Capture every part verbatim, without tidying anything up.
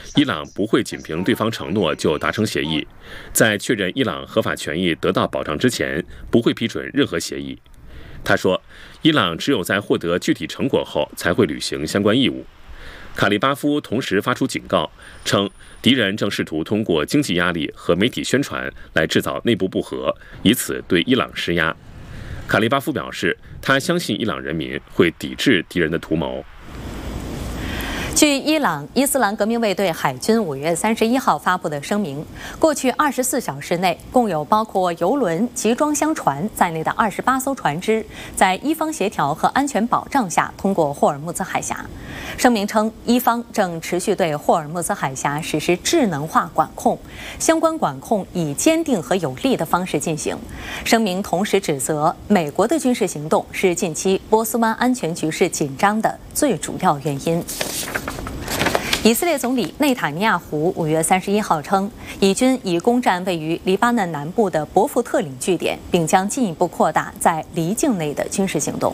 伊朗不会仅凭对方承诺就达成协议，在确认伊朗合法权益得到保障之前，不会批准任何协议。他说，伊朗只有在获得具体成果后才会履行相关义务。卡利巴夫同时发出警告，称敌人正试图通过经济压力和媒体宣传来制造内部不和，以此对伊朗施压。卡利巴夫表示，他相信伊朗人民会抵制敌人的图谋。 据伊朗伊斯兰革命卫队海军五月三十一号发布的声明，过去二十四小时内，共有包括油轮、集装箱船在内的二十八艘船只，在伊方协调和安全保障下通过霍尔木兹海峡。声明称，伊方正持续对霍尔木兹海峡实施智能化管控，相关管控以坚定和有力的方式进行。声明同时指责美国的军事行动是近期波斯湾安全局势紧张的最主要原因。以色列总理内塔尼亚胡五月三十一号称，以军已攻占位于黎巴嫩南部的伯福特岭据点，并将进一步扩大在黎境内的军事行动。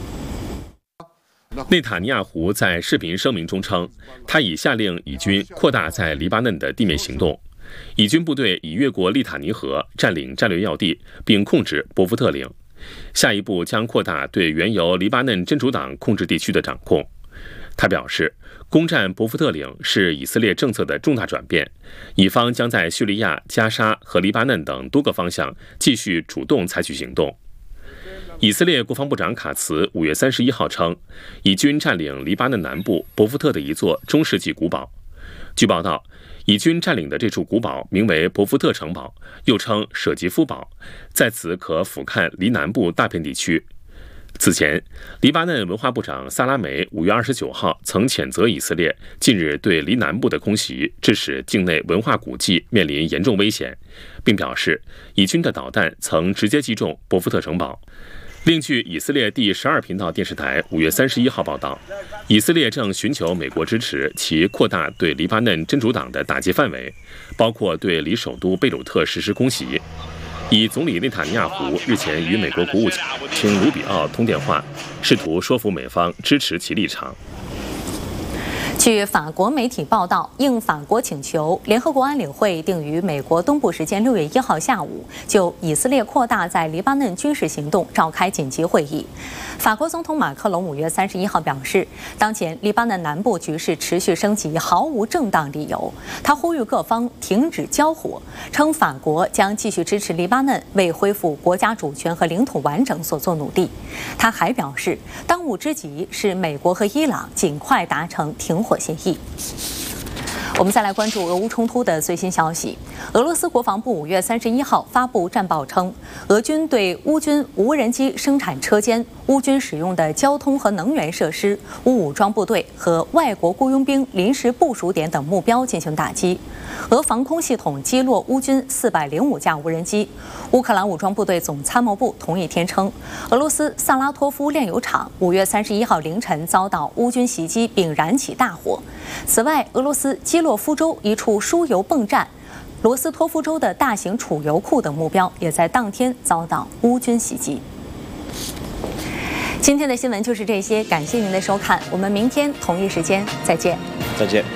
内塔尼亚胡在视频声明中称，他已下令以军扩大在黎巴嫩的地面行动。以军部队已越过利塔尼河，占领战略要地，并控制伯福特岭。下一步将扩大对原由黎巴嫩真主党控制地区的掌控。他表示，攻占伯福特岭是以色列政策的重大转变，以方将在叙利亚、加沙和黎巴嫩等多个方向继续主动采取行动。以色列国防部长卡茨五月三十一号称，以军占领黎巴嫩南部伯福特的一座中世纪古堡。据报道，以军占领的这处古堡名为伯福特城堡，又称舍吉夫堡，在此可俯瞰黎南部大片地区。此前，黎巴嫩文化部长萨拉梅五月二十九号曾谴责以色列近日对黎南部的空袭，致使境内文化古迹面临严重危险，并表示以军的导弹曾直接击中伯福特城堡。另据以色列第十二频道电视台五月三十一号报道，以色列正寻求美国支持其扩大对黎巴嫩真主党的打击范围，包括对离首都贝鲁特实施空袭。以总理内塔尼亚胡日前与美国国务卿卢比奥通电话，试图说服美方支持其立场。 据法国媒体报道，应法国请求，联合国安理会定于美国东部时间六月一号下午就以色列扩大在黎巴嫩军事行动召开紧急会议。法国总统马克龙五月三十一号表示，当前黎巴嫩南部局势持续升级，毫无正当理由。他呼吁各方停止交火，称法国将继续支持黎巴嫩为恢复国家主权和领土完整所做努力。他还表示，当务之急是美国和伊朗尽快达成停火协议。我们再来关注俄乌冲突的最新消息。俄罗斯国防部五月三十一号发布战报称，俄军对乌军无人机生产车间、乌军使用的交通和能源设施、乌武装部队和外国雇佣兵临时部署点等目标进行打击。俄防空系统击落乌军四百零五架无人机。乌克兰武装部队总参谋部同一天称，俄罗斯萨拉托夫炼油厂五月三十一号凌晨遭到乌军袭击并燃起大火。此外，俄罗斯基洛夫州一处输油泵站、罗斯托夫州的大型储油库等目标也在当天遭到乌军袭击。今天的新闻就是这些，感谢您的收看，我们明天同一时间再见。 再见。